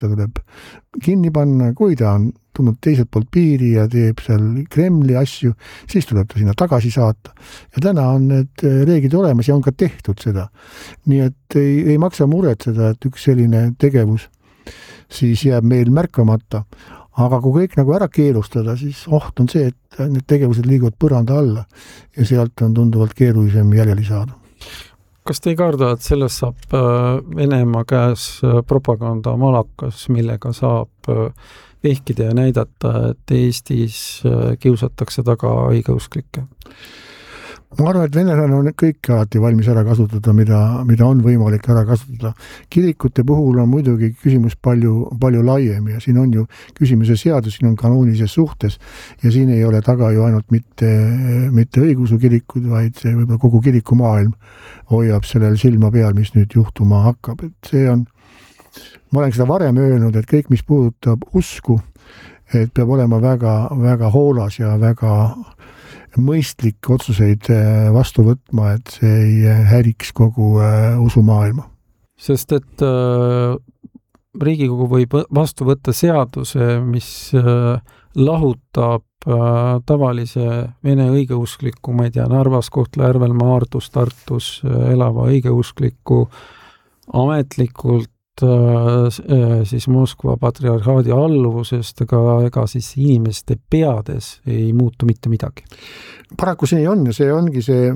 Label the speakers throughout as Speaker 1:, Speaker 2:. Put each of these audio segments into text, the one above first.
Speaker 1: ta tuleb kinni panna, kui ta on tulnud teiselt poolt piiri ja teeb seal Kremli asju, siis tuleb ta sinna tagasi saata. Ja täna on need reeglid olemas ja on ka tehtud seda. Nii et ei maksa muretseda, et üks selline tegevus siis jääb meil märkamata. Aga kui kõik nagu ära keelustada, siis oht on see, et need tegevused liiguvad põranda alla ja sealt on tunduvalt keerulisem jäljeli saada.
Speaker 2: Kas te ei karda, et sellest saab Venemaa käes propaganda malakas, millega saab vehkida ja näidata, et Eestis kiusatakse taga õigeusklikke?
Speaker 1: Ma arvan, et venelased on kõik alati valmis ära kasutada, mida on võimalik ära kasutada. Kirikute puhul on muidugi küsimus palju laiem ja siin on ju küsimuse seadus, siin on kanoonilises suhtes ja siin ei ole taga ju ainult mitte õigeusu kirikud, vaid võib-olla kogu kirikumaailm hoiab sellel silma peal, mis nüüd juhtuma hakkab. Et see on, ma olen seda varem öelnud, et kõik, mis puudutab usku, et peab olema väga, väga hoolas ja väga mõistlik otsuseid vastu võtma, et see ei häiriks kogu usumaailma.
Speaker 2: Sest et Riigikogu võib vastu võtta seaduse, mis lahutab tavalise vene õigeuskliku, ma ei tea, Narvas, Kohtla-Järvel, Maardus, Tartus elava õigeuskliku ametlikult siis Moskva patriarhaadi alluvusest, ega siis inimeste peades ei muutu mitte midagi.
Speaker 1: Paraku see on ja see ongi see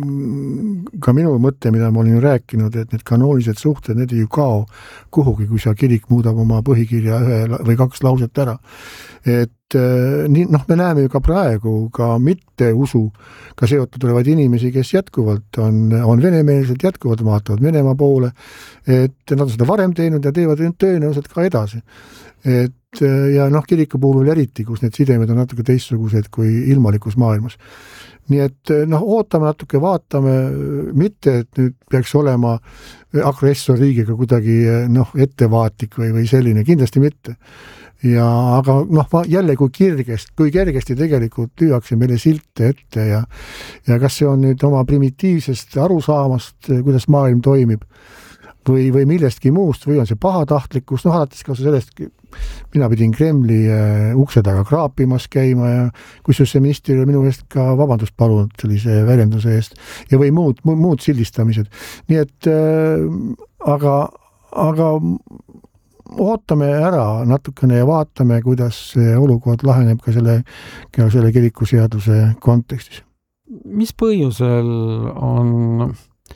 Speaker 1: ka minu mõte, mida ma olin rääkinud, et need kanoonilised suhted, need ei ju kao kuhugi, kui sa kirik muudab oma põhikirja 1 või 2 lauset ära. Et me näeme ju ka praegu ka mitte usuga seotud olevaid inimesi, kes jätkuvalt on venemeelsed, jätkuvalt vaatavad Venemaa poole, et nad on seda varem teinud ja teevad tõenäoliselt ka edasi. Et ja kiriku puhul eriti, kus need sidemed on natuke teistsugused kui ilmalikus maailmas. Nii et ootame natuke, vaatame, mitte et nüüd peaks olema agressorriigiga kuidagi ettevaatlik või selline, kindlasti mitte. Ja aga jälle kui kergesti tegelikult lüüakse meile silte ette ja kas see on nüüd oma primitiivsest arusaamast, kuidas maailm toimib või millestki muust või on see pahatahtlikkus, alates ka sellest, mina pidin Kremli ukse taga kraapimas käima ja kusjuures see minister minu eest ka vabandust palunud sellise väljenduse eest ja või muud sildistamised. Nii et aga ootame ära natukene ja vaatame, kuidas see olukord laheneb ka selle kirikuseaduse kontekstis.
Speaker 2: Mis põhjusel on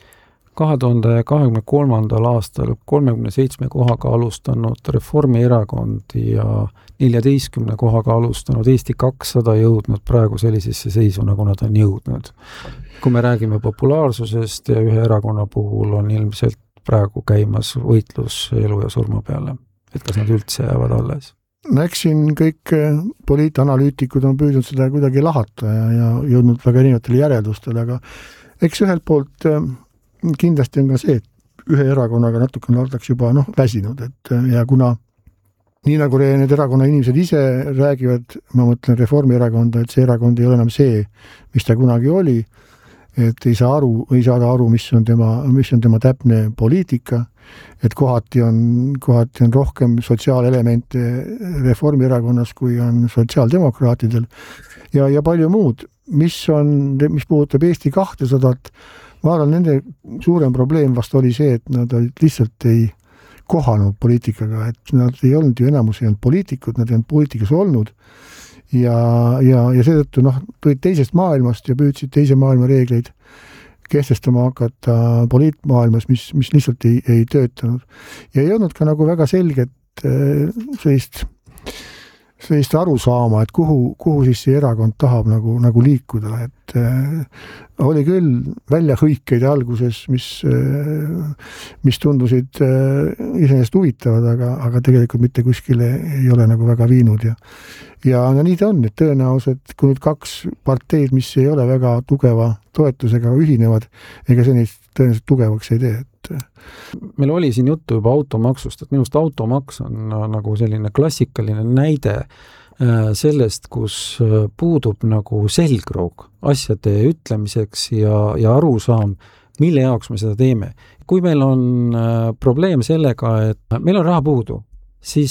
Speaker 2: 2023. aastal 37 kohaga alustanud Reformierakond ja 14 kohaga alustanud Eesti 200 jõudnud praegu sellisesse seisu, nagu nad on jõudnud? Kui me räägime populaarsusest ja ühe erakonna puhul on ilmselt praegu käimas võitlus elu ja surma peale, et kas nad üldse jäävad alles?
Speaker 1: Eks siin kõik poliitanalüütikud on püüdnud seda kuidagi lahata ja jõudnud väga erinevatele järeldustele, aga eks ühelt poolt kindlasti on ka see, et ühe erakonnaga natuke oldakse juba väsinud, et ja kuna nii nagu need erakonna inimesed ise räägivad, ma mõtlen Reformierakonda, et see erakond ei ole enam see, mis ta kunagi oli, et ei saada aru, mis on tema täpne poliitika, et kohati on rohkem sotsiaalelemente Reformierakonnas, kui on sotsiaaldemokraatidel ja palju muud, mis puudutab Eesti 200, ma arvan, nende suurem probleem vast oli see, et nad lihtsalt ei kohanud poliitikaga, et nad ei olnud ju enamus ei olnud poliitikud, nad ei olnud poliitikas olnud ja seetõttu tulid teisest maailmast ja püüdsid teise maailma reegleid kehtestama hakata poliitmaailmas, mis lihtsalt ei töötanud. Ja ei olnud ka nagu väga selget sellist aru saama, et kuhu siis see erakond tahab nagu liikuda, et oli küll väljahõikeid alguses, mis tundusid iseenesest huvitavad, aga tegelikult mitte kuskile ei ole nagu väga viinud ja nii ta on, et tõenäoliselt kui nüüd 2 parteid, mis ei ole väga tugeva toetusega ühinevad, ega see neist tõenäoliselt tugevaks ei tee.
Speaker 2: Meil oli siin juttu juba automaksust, et minust automaks on nagu selline klassikaline näide sellest, kus puudub nagu selgroog asjade ütlemiseks ja arusaam, mille jaoks me seda teeme. Kui meil on probleem sellega, et meil on raha puudu siis